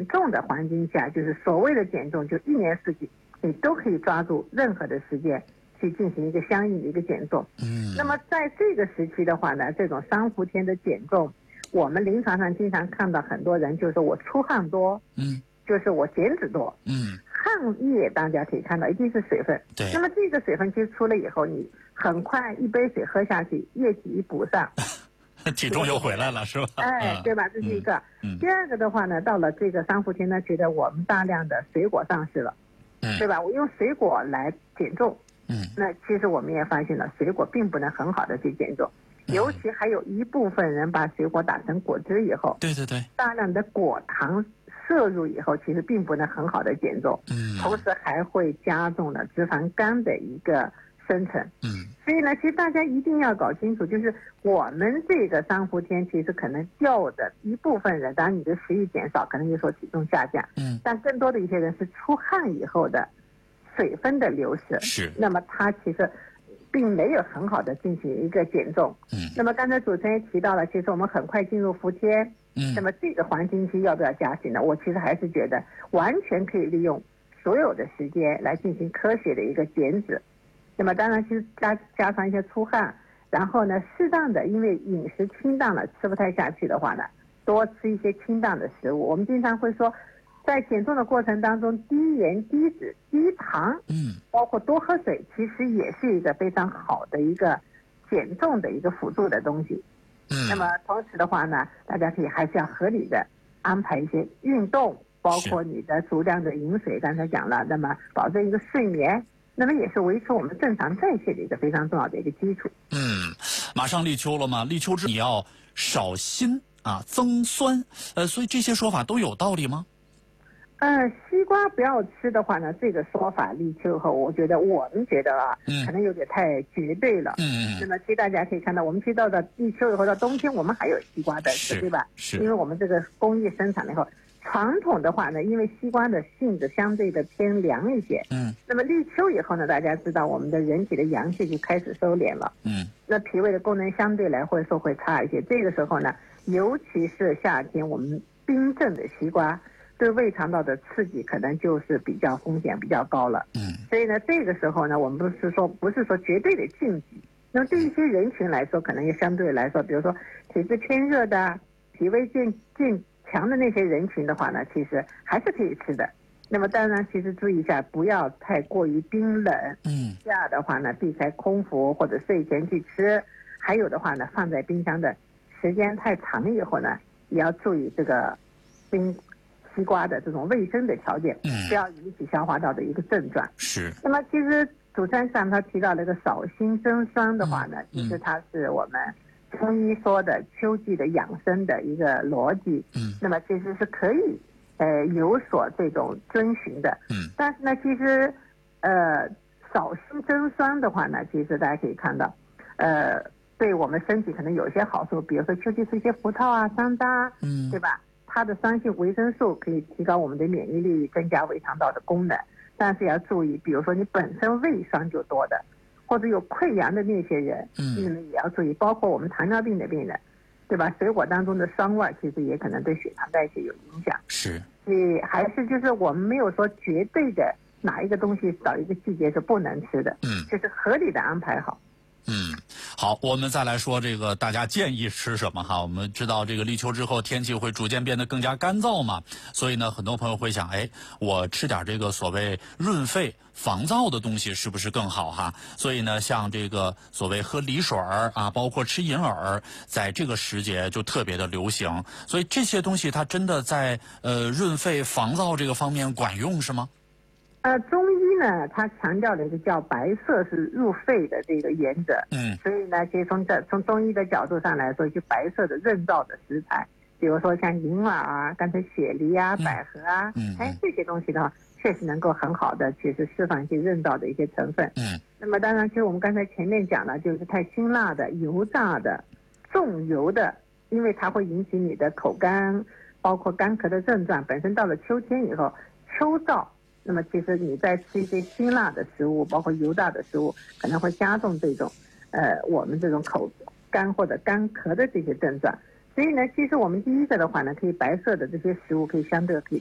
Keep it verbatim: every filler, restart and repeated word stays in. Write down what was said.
减重的环境下，就是所谓的减重，就一年四季你都可以抓住任何的时间去进行一个相应的一个减重。 嗯， 那么在这个时期的话呢，这种三伏天的减重，我们临床上经常看到很多人就是我出汗多， 嗯， 就是我减脂多， 嗯， 汗液大家可以看到一定是水分， 对。 那么这个水分其实出了以后，你很快一杯水喝下去，液体一补上。 体重又回来了，是吧？ 哎，对吧？这是一个。 嗯嗯、 第二个的话呢，到了这个三伏天呢，觉得我们大量的水果上市了， 嗯、 对吧？我用水果来减重， 嗯， 那其实我们也发现了，水果并不能很好的去减重， 嗯、 尤其还有一部分人把水果打成果汁以后， 对对对， 大量的果糖摄入以后，其实并不能很好的减重， 嗯， 同时还会加重了脂肪肝的一个生成， 嗯， 所以呢，其实大家一定要搞清楚，就是我们这个三伏天，其实可能掉的一部分人，当然你的食欲减少，可能就说体重下降， 嗯， 但更多的一些人是出汗以后的水分的流失， 是， 那么他其实并没有很好的进行一个减重， 嗯， 那么刚才主持人也提到了，其实我们很快进入伏天， 嗯， 那么这个黄金期要不要加息呢？我其实还是觉得完全可以利用所有的时间来进行科学的一个减脂。那么当然是加加上一些出汗，然后呢，适当的因为饮食清淡了，吃不太下去的话呢，多吃一些清淡的食物。我们经常会说，在减重的过程当中，低盐、低脂、低糖， 嗯， 包括多喝水，其实也是一个非常好的一个减重的一个辅助的东西。 嗯， 那么同时的话呢，大家可以还是要合理的安排一些运动，包括你的足量的饮水，刚才讲了，那么保证一个睡眠。那么也是维持我们正常代谢的一个非常重要的一个基础。 嗯，马上立秋了嘛，立秋之你要少辛啊，增酸，呃，所以这些说法都有道理吗？ 呃，西瓜不要吃的话呢，这个说法立秋后，我觉得我们觉得啊， 嗯、 可能有点太绝对了。 嗯嗯。 那么其实大家可以看到，我们去到了立秋以后到冬天，我们还有西瓜的吃，对吧？ 是。 因为我们这个工艺生产了以后。传统的话呢，因为西瓜的性质相对的偏凉一些， 嗯， 那么立秋以后呢，大家知道我们的人体的阳气就开始收敛了， 嗯， 那脾胃的功能相对来会说会差一些。这个时候呢，尤其是夏天，我们冰镇的西瓜对胃肠道的刺激可能就是比较风险比较高了， 嗯， 所以呢，这个时候呢，我们不是说不是说绝对的禁忌，那么对一些人群来说，可能也相对来说，比如说体质偏热的、脾胃健健。强的那些人群的话呢，其实还是可以吃的。那么当然，其实注意一下，不要太过于冰冷。 嗯， 这样的话呢，避开空腹或者睡前去吃。还有的话呢，放在冰箱的时间太长以后呢，也要注意这个冰西瓜的这种卫生的条件， 嗯， 不要引起消化道的一个症状。 是。 那么其实主持人上他提到那个少辛增酸的话呢， 嗯、 其实它是我们。中医说的秋季的养生的一个逻辑， 嗯， 那么其实是可以，呃，有所这种遵循的， 嗯， 但是呢，其实，呃，少辛增酸的话呢，其实大家可以看到，呃，对我们身体可能有些好处，比如说秋季吃一些葡萄啊、山楂， 嗯， 对吧？它的酸性维生素可以提高我们的免疫力，增加胃肠道的功能，但是要注意，比如说你本身胃酸就多的。或者有溃疡的那些人， 嗯， 你们也要注意，包括我们糖尿病的病人，对吧？水果当中的酸味其实也可能对血糖代谢有影响。 是， 所以还是就是我们没有说绝对的哪一个东西找一个季节是不能吃的， 嗯， 就是合理的安排好。 嗯，好，我们再来说这个大家建议吃什么哈？我们知道这个立秋之后天气会逐渐变得更加干燥嘛，所以呢，很多朋友会想，哎，我吃点这个所谓润肺防燥的东西是不是更好哈？所以呢，像这个所谓喝梨水儿啊，包括吃银耳，在这个时节就特别的流行。所以这些东西它真的在呃润肺防燥这个方面管用是吗？ 呃，中医呢，它强调的一个叫白色是入肺的这个原则， 嗯， 所以呢，其实从这从中医的角度上来说，就白色的润燥的食材，比如说像银耳啊、刚才雪梨啊、百合啊， 嗯， 哎，这些东西的话，确实能够很好的其实释放一些润燥的一些成分， 嗯， 那么当然，其实我们刚才前面讲了，就是太辛辣的、油炸的、重油的，因为它会引起你的口干，包括干咳的症状，本身到了秋天以后，秋燥。那么其实你在吃一些辛辣的食物，包括油炸的食物，可能会加重这种，呃，我们这种口干或者干咳的这些症状。所以呢，其实我们第一个的话呢，可以白色的这些食物可以相对可以